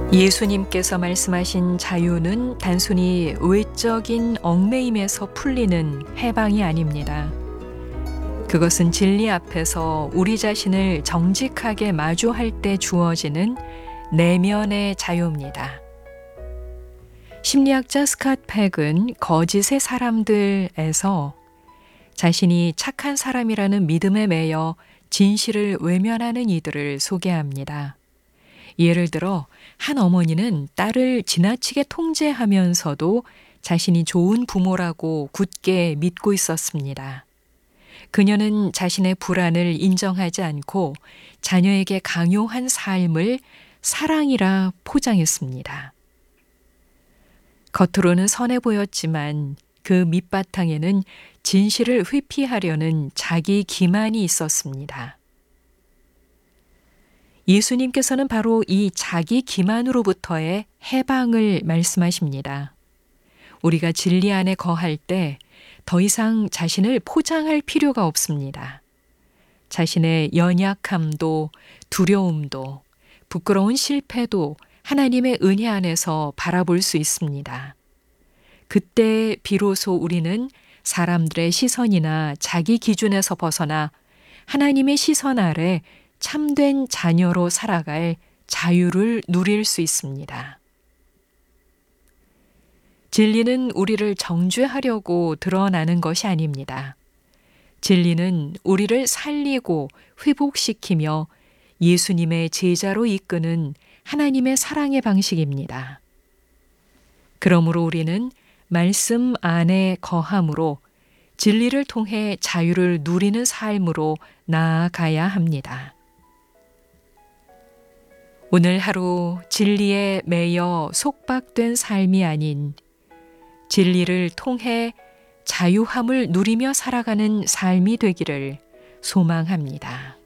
예수님께서 말씀하신 자유는 단순히 외적인 얽매임에서 풀리는 해방이 아닙니다. 그것은 진리 앞에서 우리 자신을 정직하게 마주할 때 주어지는 내면의 자유입니다. 심리학자 스캇 팩은 거짓의 사람들에서 자신이 착한 사람이라는 믿음에 매여 진실을 외면하는 이들을 소개합니다. 예를 들어 한 어머니는 딸을 지나치게 통제하면서도 자신이 좋은 부모라고 굳게 믿고 있었습니다. 그녀는 자신의 불안을 인정하지 않고 자녀에게 강요한 삶을 사랑이라 포장했습니다. 겉으로는 선해 보였지만 그 밑바탕에는 진실을 회피하려는 자기 기만이 있었습니다. 예수님께서는 바로 이 자기 기만으로부터의 해방을 말씀하십니다. 우리가 진리 안에 거할 때 더 이상 자신을 포장할 필요가 없습니다. 자신의 연약함도 두려움도 부끄러운 실패도 하나님의 은혜 안에서 바라볼 수 있습니다. 그때 비로소 우리는 사람들의 시선이나 자기 기준에서 벗어나 하나님의 시선 아래 참된 자녀로 살아갈 자유를 누릴 수 있습니다. 진리는 우리를 정죄하려고 드러나는 것이 아닙니다. 진리는 우리를 살리고 회복시키며 예수님의 제자로 이끄는 하나님의 사랑의 방식입니다. 그러므로 우리는 말씀 안에 거함으로 진리를 통해 자유를 누리는 삶으로 나아가야 합니다. 오늘 하루 진리에 매여 속박된 삶이 아닌 진리를 통해 자유함을 누리며 살아가는 삶이 되기를 소망합니다.